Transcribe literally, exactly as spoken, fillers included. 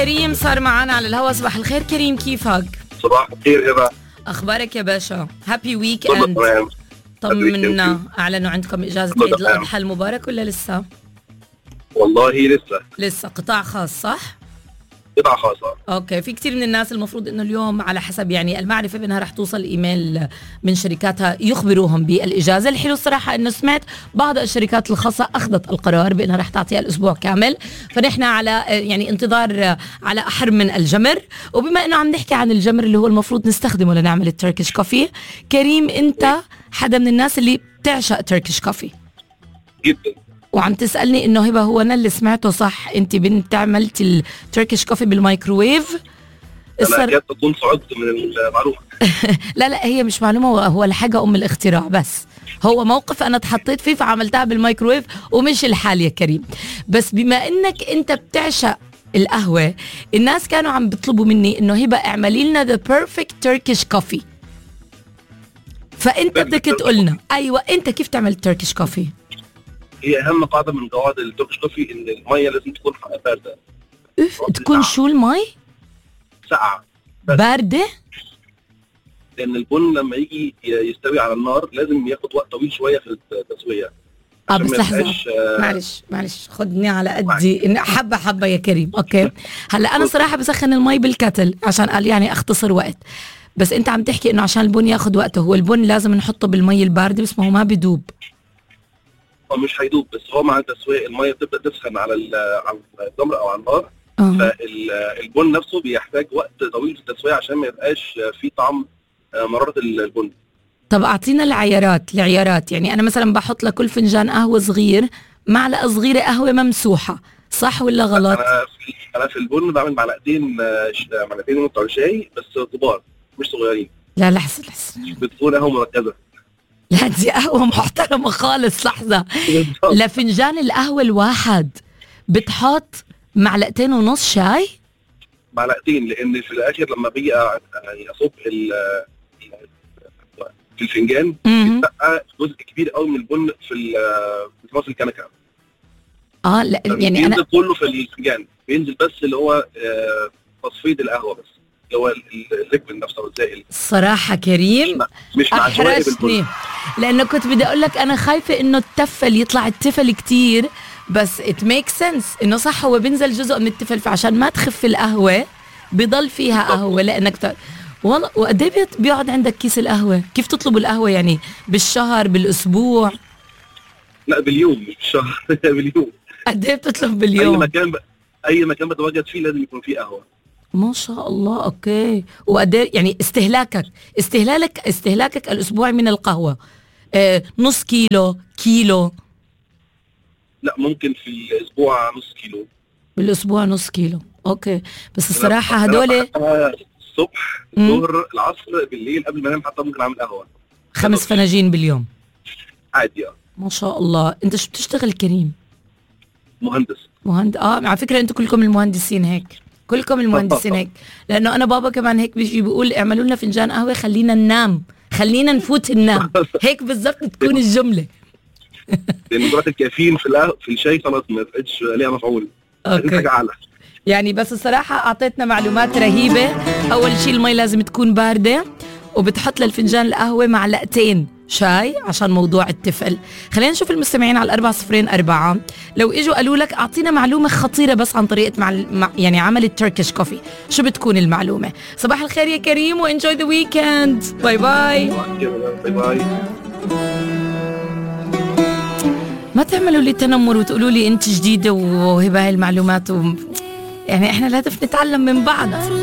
كريم صار معنا على الهوا. صباح الخير كريم، كيفك؟ صباح الخير هبة، اخبارك يا باشا؟ هابي ويك اند. طمنا، اعلنوا عندكم اجازه عيد الاضحى المبارك ولا لسه؟ والله لسه لسه. قطاع خاص صح؟ قطاع خاصة. اوكي. في كثير من الناس المفروض انه اليوم على حسب يعني المعرفه بانها رح توصل ايميل من شركاتها يخبروهم بالاجازه. الحلو الصراحه انه سمعت بعض الشركات الخاصه اخذت القرار بانها رح تعطيها الاسبوع كامل، فنحن على يعني انتظار على احر من الجمر. وبما انه عم نحكي عن الجمر اللي هو المفروض نستخدمه لنعمل التركيش كوفي، كريم انت حدا من الناس اللي بتعشق تركيش كوفي جدا، وعم تسألني انه هبه هو انا اللي سمعته صح؟ انت بنت عملتي التركيش كوفي بالمايكروويف؟ انا كانت تكون صعدت من المعلومه. لا لا هي مش معلومه، هو لحاجه ام الاختراع، بس هو موقف انا اتحطيت فيه فعملتها بالمايكروويف ومش الحال يا كريم. بس بما انك انت بتعشق القهوه، الناس كانوا عم بيطلبوا مني انه هبه اعملي لنا ذا بيرفكت تركيش كوفي، فانت بدك تقول لنا ايوه انت كيف تعمل تركيش كوفي. هي اهم قاعده من قواعد التركيش كوفي ان الميه لازم تكون بارده. اف تكون شو المي؟ ساقعه بارده، لان البن لما يجي يستوي على النار لازم ياخد وقت طويل شويه في التسويه. اه بس لحظه، معلش معلش خدني على قدي حبه حبه يا كريم. اوكي هلا انا صراحه بسخن المي بالكتل عشان قال يعني اختصر وقت، بس انت عم تحكي انه عشان البن ياخد وقته، هو البن لازم نحطه بالمي البارده بس ما هو ما بدوب. هو مش هيدوب، بس هو مع التسويه الميه بتبدا تسخن على على الجمر او على النار. أه. فالبن نفسه بيحتاج وقت طويل في التسويه عشان ما يبقاش فيه طعم مراره البن. طب اعطينا العيارات العيارات يعني انا مثلا بحط لكل فنجان قهوه صغير معلقه صغيره قهوه ممسوحه، صح ولا غلط؟ انا في انا في البن بعمل معلقتين معلقتين بتوع شاي بس كبار مش صغيرين. لا لحظه لحظه بتكون قهوه مركزه. لا دي قهوه محترمه خالص. لحظه، لفنجان القهوه الواحد بتحط معلقتين ونص شاي؟ معلقتين، لان في الاخر لما بيجي يعني اصب في الفنجان بيبقى جزء كبير قوي من البن في في راس الكنكه. اه لا يعني بينزل انا كله في الفنجان، بينزل بس اللي هو تصفيد القهوه بس اللي هو الليكويد نفسه الزائل. الصراحه كريم مش مع شوائب البن، لانه كنت بدي اقول لك انا خايفه انه التفل يطلع التفل كتير، بس ات ميك سنس انه صح هو بينزل جزء من التفل، فعشان ما تخف القهوه بضل فيها قهوه. لانك ت... والله وقد ايه بيقعد عندك كيس القهوه؟ كيف تطلب القهوه يعني بالشهر بالاسبوع؟ لا باليوم مش بالشهر. باليوم. قد ايه بتطلب باليوم؟ اي مكان ب... اي مكان بتواجد فيه لازم يكون فيه قهوه. ما شاء الله. اوكي. وقد ايه يعني استهلاكك استهلاكك استهلاكك الاسبوعي من القهوه؟ آه نص كيلو كيلو؟ لا ممكن في الاسبوع نص كيلو. بالاسبوع نص كيلو. اوكي. بس الصراحه هدول الصبح الظهر العصر بالليل قبل ما انام حتى ممكن اعمل قهوه خمس فناجين باليوم عادي. اه ما شاء الله. انت شو بتشتغل كريم؟ مهندس. مهندس. اه على فكره انتوا كلكم المهندسين هيك، كلكم المهندسين هيك، لانه انا بابا كمان هيك بيجي بيقول اعملوا لنا فنجان قهوه خلينا ننام، خلينا نفوت ننام. هيك بالضبط تكون الجمله. لان جرعه الكافيين في القهوه في الشاي خلاص ما بقتش ليها مفعول. اوكي حاجه اعلى يعني. بس الصراحه اعطيتنا معلومات رهيبه. اول شيء المي لازم تكون بارده، وبتحط للفنجان القهوه معلقتين شاي عشان موضوع التفل. خلينا نشوف المستمعين على الأربعة صفرين أربعة لو إجوا قالوا لك أعطينا معلومة خطيرة بس عن طريقة مع يعني عمل التركيش كوفي، شو بتكون المعلومة؟ صباح الخير يا كريم وانجوي ذا ويكند. باي باي. باي باي. ما تعملوا لي تنمر وتقولوا لي أنت جديدة وهبة هاي المعلومات و... يعني إحنا لازم نتعلم من بعض.